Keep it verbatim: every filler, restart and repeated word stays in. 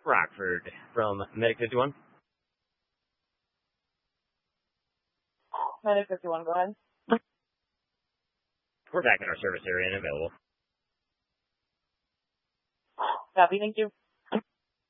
Rockford from Medic fifty-one. Medic fifty-one, go ahead. We're back in our service area and available. Copy, thank you.